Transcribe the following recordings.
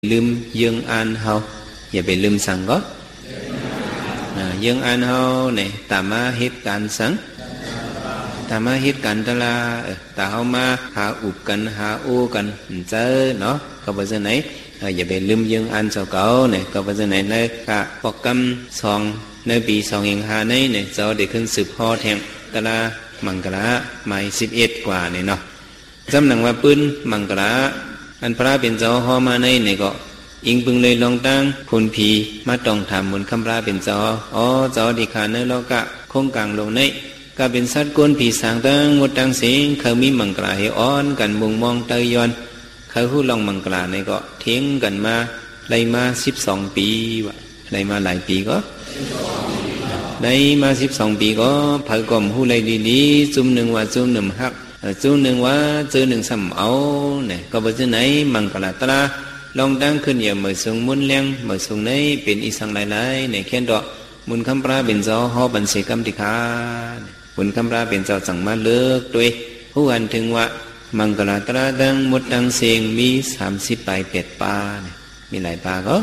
ลืมยังอ่านเฮาอย่าไปลืมสั่งก็ยังอ่านเฮาเนี่ยตามมาเหตุการณ์สั่งตามมาเหตุการณ์ตลาตาเฮามาหาอุบกันหาโอกันเจอเนาะก็ว่าจังไหนอย่าไปลืมยังอ่านเจ้าเก่าเนี่ยก็ว่าจังไหนในกะปอกกำสองในปี215ในเนี่ยเจ้าได้ขึ้นสืบพ่อแทงตลามังกราหมาย11กว่าเนี่ยเนาะจำหนังว่าปืนมังกราอันพระเป็นเจ้าฮอมาในเนี่ยก็อิงพึงเลยลองตั้งพลผีมาต้องถามมุนคำพระเป็นเจ้าเจ้าดิขาเนโลกะคงกลางลงในก็เป็นสัตว์ก้นผีสางตั้งหมดตั้งเสียงเขามีมังกราให้อ่อนกันมุงมองเตยยอนเขาหู้ลองมังกราในก็เทียงกันมาไล่มา12 ปีวะไล่มาหลายปีก็ในมา12 ปีก็เผากลมหู้ไล่ดีๆจุ่มหนึ่งว่าจุ่มหนึ่งหักจุ่มหนึ่งว่าเจอหนึ่งซ้ำเอาเนี่ยก็บอกจะไหนมังกราตราลองตั้งขึ้นอย่าเหมือนทรงมุนเลี้ยงเหมือนทรงในเป็นอีสังหลายๆในแค่ดอกมุนคำปราเป็นเจ้าหอบันเสกรรมติคามุนคำปราเป็นเจ้าสั่งมาเลิกด้วยผู้อันถึงว่ามังกรตราดังมดดังเสียงมี30 ปลาย8 ปามีหลายปาก็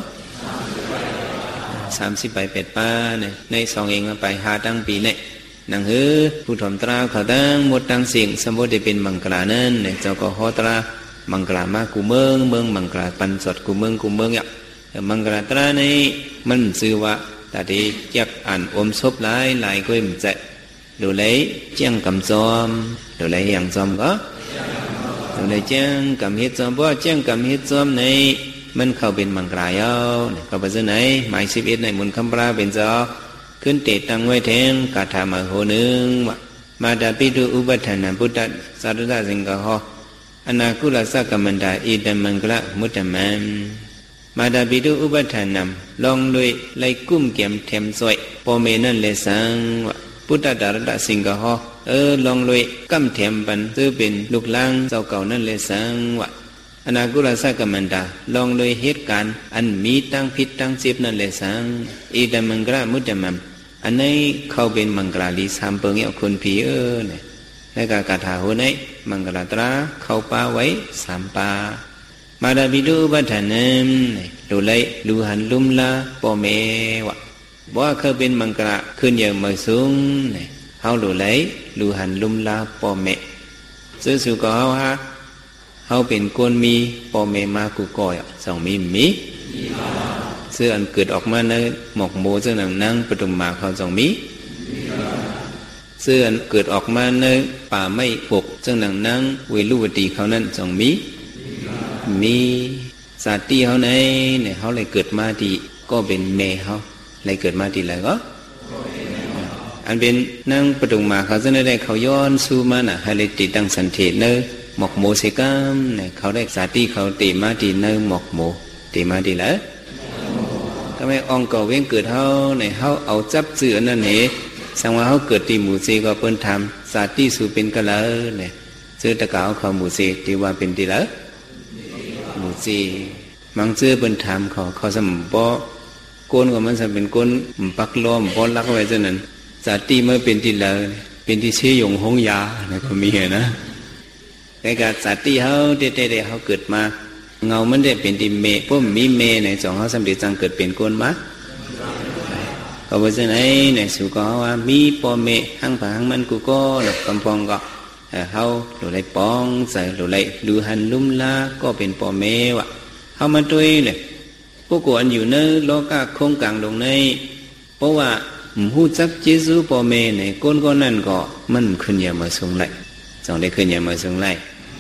30 ปลาย8 ปาเนี่ยใน2เองไปหาตั้งปีเนี่ยนังฮือผู้ถมตราเขาตั้งมดดังเสียงสมบูรณ์ได้เป็นมังกรนั่นเนี่ยเจ้าก็หอตรามังกรมากูเมืองมังกรปันสดกูเมืองอ่ะมังกรตราในมันชื่อว่าแต่ที่จักอ่านอมศพหลายก็มันจะดูเลยเจียงกำจอมดูเลยอย่างจอมก็ดูเลยเจียงกำเฮ็ดจอมเพราะเจียงกำเฮ็ดจอมในมันเข้าเป็นมังกรเอาก็เป็นไหนหมาย11ในมุนคำปราเป็นเจ้าขึ้นเตะตั้งไว้แทงกาถามาโหนึงมาดาปิตุอุปทานัพุทธสาธุตสิงกะหออนาคุลสักกมันดาอิดมังกละมุตตมันมาดาบิดุอุปทานัมลองด้วยไลกุ้มเกี่ยมเทมสวยปอเมนั่นเลสังวะพุทธดารดาสิงกะฮอลองด้วยกั้มเทมปันซื้อเป็นลูกล้างเจ้าเก่านั่นเลสังวะอนาคุลสักกมันดาลองด้วยเหตุการณ์อันมีตั้งผิดตั้งเจ็บนั่นเลสังอิดมังกละมุตตมันอันนี้เข้าเป็นมังกรลีสามเปิงเอาคนผีเนี่ยและกากาถาหัวในมังกรตราเข้าป่าไว้3 ปามาดาบิดุบัฏนัมดูไลลูหันลุมลาปอเมวะบ่เคยเป็นมังกรขึ้นอย่างมือสูงเฮาดูไลลูหันลุมลาปอเมซื้อสู่ก็เฮาฮะเฮาเป็นคนมีปอเมมากูก่อย2 มีซื้ออันเกิดออกมาในหมอกโมซึ่งนั่งปฐุมมาเขา2 มีเสื้อเกิดออกมาในป่าไม้ปกซึ่งนั่งเวลุวตีเขานั้นมีสาตีเขาในเนี่ยเขาเลยเกิดมาที่ก็เป็นเมเขาเลยเกิดมาที่อะไรก็อันเป็นนั่งปฐุมมาเขาซึ่งได้เขาย้อนสู้มาน่ะให้เลยติดตั้งสันเทศเนอหมอกโมเสกามเนี่ยเขาได้สาตีเขาติมาที่เนอหมอกโมติมาที่ละทำไมองค์เก่าเว้งเกิดเขาเนี่ยเขาเอาจับเสือนั่นเหสังว่าเขาเกิดที่หมู่เซก็เปิ้นทำสาติสู่เป็นกะละเนี่ยซื้อตะกาวเขาหมู่เซที่ว่าเป็นที่ละหมู่เซมังซื้อเปิ้นทำเขาสมบ่โกนก็มันจะเป็นโกนปักล้อมบ่ลักไว้จังนั้นสาติเมื่อเป็นที่ละเป็นที่เชยยงหงยาเนี่ยก็มีนะแต่ก็สาติเขาเด็ดๆเขาเกิดมาเงามันได้เป็นที่เมพวกมีเมในสองเขาสำเร็จจังเกิดเป็นโกนมาก็ว่าจะไหนเนี่ยสุก็ว่ามีปอเมหังผาหังมันกูก็หลับกำพองก็เฮาหลุดไหลปองใส่หลุดไหลดูหันลุ่มลาก็เป็นปอเมวะเฮามาด้วยเลยพวกกูอันอยู่ในโลกะคงกลางลงในเพราะว่าหูจักเจซูปอเมเนี่ยก้นก็นั่นก็มันขึ้นอย่ามาส่งไหลส่งได้ขึ้นอย่ามาส่งไหล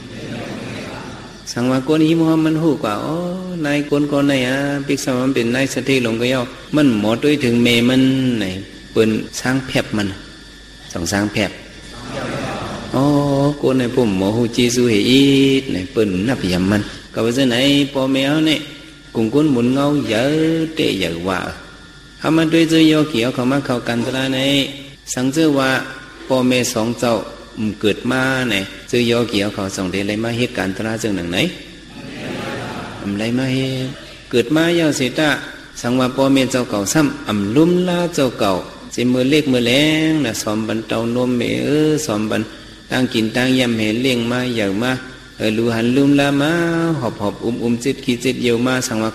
สังว่าคนหิมมันหูกว่านายคนก็นายปิกสมันเป็นนายสติลงก็ย่อมันหมดด้วยถึงเมมันไหนเปิ้นสร้างแผบมันสองสร้างแผบคนในผมหมอหูจีซูเฮีไหนเปิ้นนับยำมันก็ว่าจะไหนพอแมวเนี่ยกุ้งก้นหมุนเงาเยอะเตะเยอะว่าเขามาด้วยเจ้าโยเกี่ยวเขามาเข้ากันตระในสังเจอว่าพอเม2 เจ้าเกิดมาเนี่ยซื้อยอเกี่ยวเขาส่งเดลัยมาเหตุการณ์ตราจึงหนังไหนอะไรมาเหตุเกิดมาเยาเสตะสังว่าปอเมเจ้าเก่าซ้ำลุ่มลาเจ้าเก่าเจมือเล็กมือแรงนะสอมบันเตานมเมสอมบันตั้งกินตั้งยำเหเลี้ยงมาอย่างมาลูหันลุ่มลามาหอบจิตขี้จิตเยี่ยวมาสังว่า